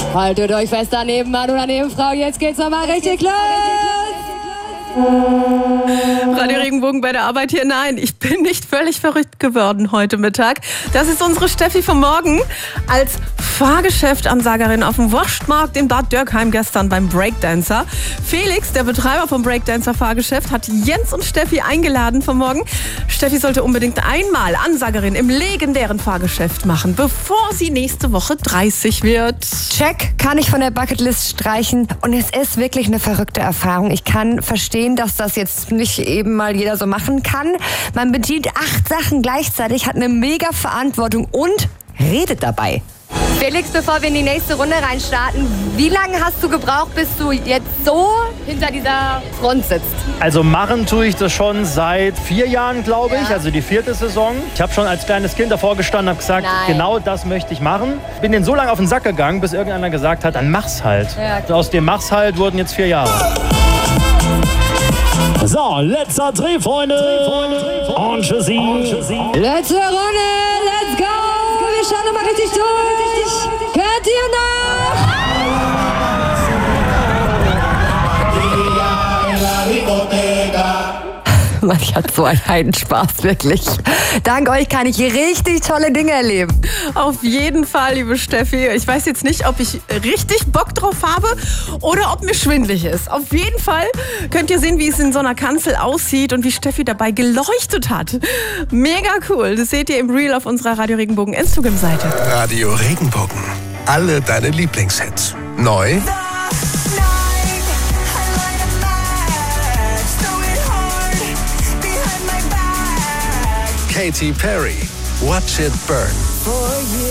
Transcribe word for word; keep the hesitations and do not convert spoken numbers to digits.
Haltet euch fest daneben, Mann oder Nebenfrau, jetzt geht's nochmal richtig los. Radio Regenbogen bei der Arbeit hier. Nein, ich bin nicht völlig verrückt geworden heute Mittag. Das ist unsere Steffi vom Morgen. Als Fahrgeschäftansagerin auf dem Wurstmarkt in Bad Dürkheim gestern beim Breakdancer. Felix, der Betreiber vom Breakdancer Fahrgeschäft, hat Jens und Steffi eingeladen vom Morgen. Steffi sollte unbedingt einmal Ansagerin im legendären Fahrgeschäft machen, bevor sie nächste Woche dreißig wird. Check, kann ich von der Bucketlist streichen. Und es ist wirklich eine verrückte Erfahrung. Ich kann verstehen, dass das jetzt nicht eben mal jeder so machen kann. Man bedient acht Sachen gleichzeitig, hat eine mega Verantwortung und redet dabei. Felix, bevor wir in die nächste Runde reinstarten, wie lange hast du gebraucht, bis du jetzt so hinter dieser Front sitzt? Also machen tue ich das schon seit vier Jahren, glaube ich, Ja. also die vierte Saison. Ich habe schon als kleines Kind davor gestanden und habe gesagt, Nein. genau das möchte ich machen. Bin denen so lange auf den Sack gegangen, bis irgendeiner gesagt hat, dann mach's halt. Ja. Und aus dem mach's halt wurden jetzt vier Jahre. So, letzter Dreh, Freunde. Und tschüssi. Letzte Runde, let's go! Wir schauen nochmal richtig durch. Könnt ihr noch? Mann, ich hatte so einen Heidenspaß, wirklich. Dank euch kann ich richtig tolle Dinge erleben. Auf jeden Fall, liebe Steffi. Ich weiß jetzt nicht, ob ich richtig Bock drauf habe oder ob mir schwindelig ist. Auf jeden Fall könnt ihr sehen, wie es in so einer Kanzel aussieht und wie Steffi dabei geleuchtet hat. Mega cool. Das seht ihr im Reel auf unserer Radio Regenbogen Instagram-Seite. Radio Regenbogen. Alle deine Lieblingshits. Neu Katy Perry. Watch It Burn.